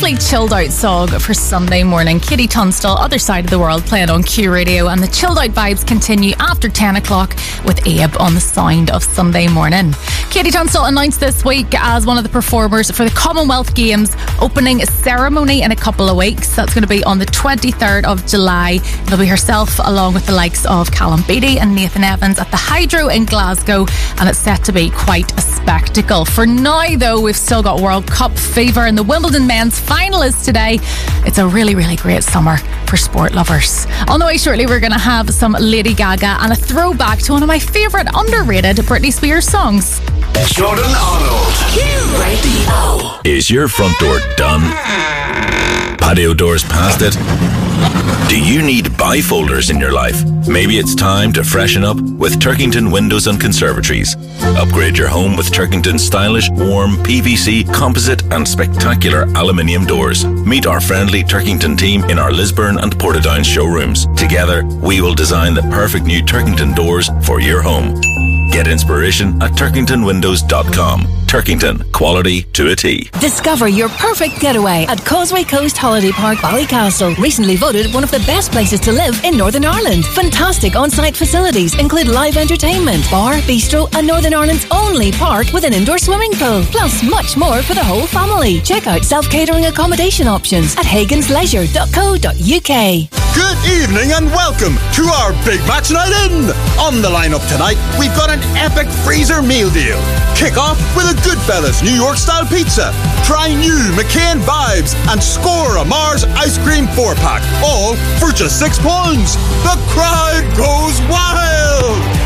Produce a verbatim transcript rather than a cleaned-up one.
lovely chilled out song for Sunday morning. Katie Tunstall, Other Side of the World, playing on Q Radio, and the chilled out vibes continue after ten o'clock with Abe on the sound of Sunday morning. Katie Tunstall announced this week as one of the performers for the Commonwealth Games opening ceremony in a couple of weeks. That's going to be on the twenty-third of July. It'll be herself along with the likes of Callum Beattie and Nathan Evans at the Hydro in Glasgow, and it's set to be quite a spectacle. For now, though, we've still got World Cup fever, and the Wimbledon men's final is today. It's a really, really great summer for sport lovers. On the way shortly, we're going to have some Lady Gaga and a throwback to one of my favourite underrated Britney Spears songs. Jordan Arnold. Q Radio. Is your front door done? Patio doors past it? Do you need bifolders in your life? Maybe it's time to freshen up with Turkington Windows and Conservatories. Upgrade your home with Turkington's stylish, warm P V C, composite and spectacular aluminium doors. Meet our friendly Turkington team in our Lisburn and Portadown showrooms. Together, we will design the perfect new Turkington doors for your home. Get inspiration at turkington windows dot com. Turkington, quality to a T. Discover your perfect getaway at Causeway Coast Holiday Park, Ballycastle. Recently voted one of the best places to live in Northern Ireland. Fantastic on-site facilities include live entertainment, bar, bistro, and Northern Ireland's only park with an indoor swimming pool. Plus much more for the whole family. Check out self-catering accommodation options at hagans leisure dot co dot uk. Good evening and welcome to our Big Match Night In. On the lineup tonight, we've got an epic freezer meal deal. Kick off with a Goodfellas New York style pizza. Try new McCain Vibes and score a Mars ice cream four pack. All for just six pounds. The crowd goes wild.